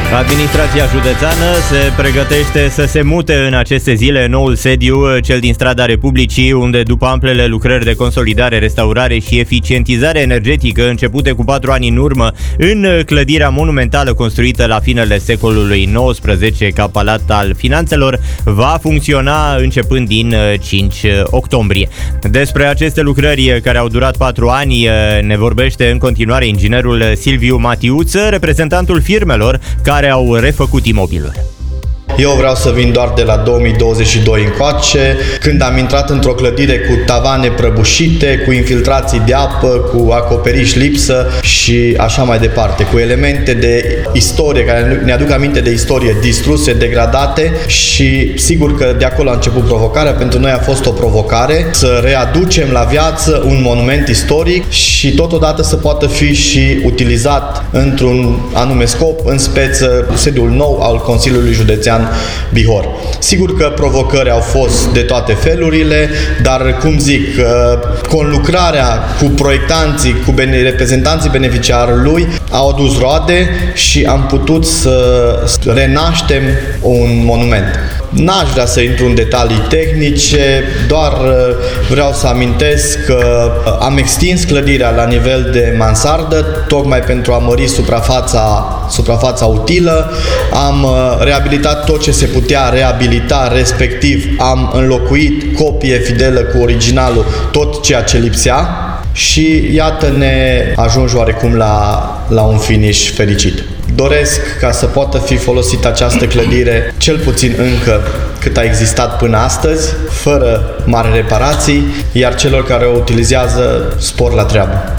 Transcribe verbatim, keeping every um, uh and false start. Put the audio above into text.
Administrația județeană se pregătește să se mute în aceste zile în noul sediu, cel din Strada Republicii, unde după amplele lucrări de consolidare, restaurare și eficientizare energetică începute cu patru ani în urmă în clădirea monumentală construită la finele secolului nouăsprezece ca palat al finanțelor, va funcționa începând din cinci octombrie. Despre aceste lucrări care au durat patru ani ne vorbește în continuare inginerul Silviu Matiuță, reprezentantul firmelor care au refăcut imobilul. Eu vreau să vin doar de la două mii douăzeci și doi încoace, când am intrat într-o clădire cu tavane prăbușite, cu infiltrații de apă, cu acoperiș lipsă și așa mai departe, cu elemente de istorie care ne aduc aminte de istorie distruse, degradate și sigur că de acolo a început provocarea. Pentru noi a fost o provocare să readucem la viață un monument istoric și totodată să poată fi și utilizat într-un anume scop, în speță sediul nou al Consiliului Județean Bihor. Sigur că provocări au fost de toate felurile, dar, cum zic, conlucrarea cu proiectanții, cu reprezentanții beneficiarului au adus roade și am putut să renaștem un monument. N-aș vrea să intru în detalii tehnice, doar vreau să amintesc că am extins clădirea la nivel de mansardă, tocmai pentru a mări suprafața, suprafața utilă. Am reabilitat tot ce se putea reabilita, respectiv am înlocuit copie fidelă cu originalul, tot ceea ce lipsea și iată-ne ajungi oarecum la, la un finish fericit. Doresc ca să poată fi folosită această clădire cel puțin încă cât a existat până astăzi, fără mari reparații, iar celor care o utilizează spor la treabă.